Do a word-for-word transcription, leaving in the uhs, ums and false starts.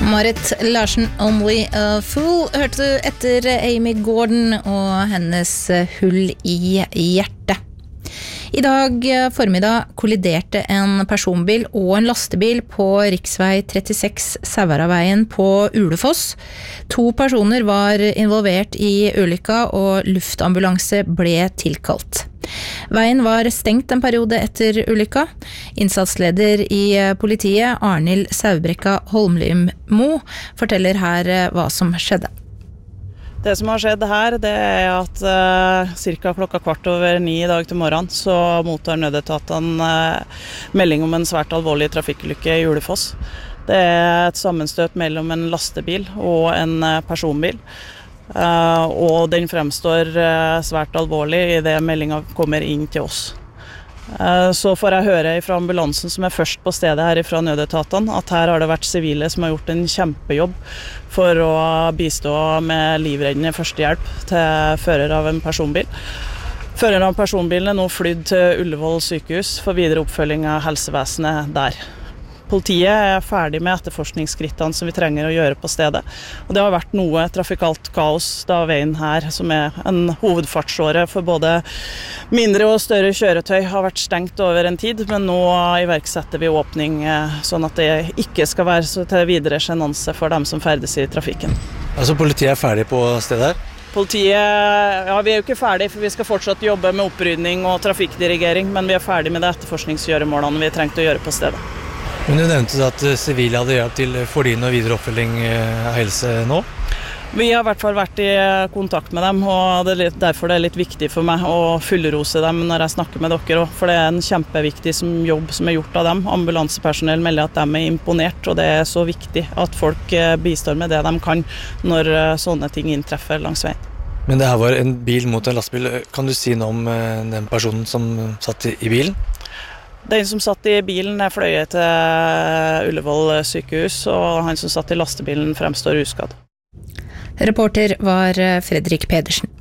Marit Larsen, Only a Fool, hørte du etter Amy Gordon og hennes Hull i hjertet. I dag formiddag kolliderte en personbil og en lastebil på riksvei trettiseks Sauvareveien på Ulefoss. To personer var involvert i ulykka og luftambulanse ble tilkalt. Veien var stengt en periode etter ulykka. Innsatsleder i politiet, Arnhild Saubrekka Holmlimo, forteller her hva som skjedde. Det som har skjedd her, det er at uh, cirka klokka kvart over ni i dag til morgen, så mottar nødetatene uh, melding om en svært alvorlig trafikkulykke i Ulefoss. Det er et sammenstøt mellom en lastebil og en uh, personbil. Uh, og den fremstår uh, svært alvorlig i det meldingen kommer inn til oss. Uh, så får jeg høre fra ambulansen som er først på stedet her fra nødetatene at her har det vært sivile som har gjort en kjempejobb for å bistå med livreddende førstehjelp til fører av en personbil. Føreren av personbilen er nå flydd til Ullevål sykehus for videre oppfølging av helsevesenet der. Politiet er ferdig med etterforskningsskrittene som vi trenger å gjøre på stedet. Og det har vært noe trafikalt kaos da veien her, som er en hovedfartsåre for både mindre og større kjøretøy, har vært stengt over en tid. Men nå iverksetter vi åpning sånn at det ikke skal være så til videre sjenanse for dem som ferdes i trafikken. Altså politiet er ferdig på stedet her? Politiet, ja vi er jo ikke ferdig, for vi skal fortsatt jobbe med opprydning og trafikkdirigering, men vi er ferdig med de etterforskningsgjøremålene vi trengte å gjøre på stedet. Men du nevnte at sivile hadde hjelp til for din og videre oppfølging av helse nå? Vi har i hvert fall vært i kontakt med dem, og det er litt, derfor det er litt viktig for meg å fullrose dem når jeg snakker med dere også, for det er en kjempeviktig jobb som er gjort av dem. Ambulansepersonell melder at de er imponert, og det er så viktig at folk bistår med det de kan når sånne ting inntreffer langs veien. Men det her var en bil mot en lastebil. Kan du si noe om den personen som satt i bilen? Den som satt i bilen er fløyet til Ullevål sykehus, og han som satt i lastebilen fremstår uskadd. Reporter var Fredrik Pedersen.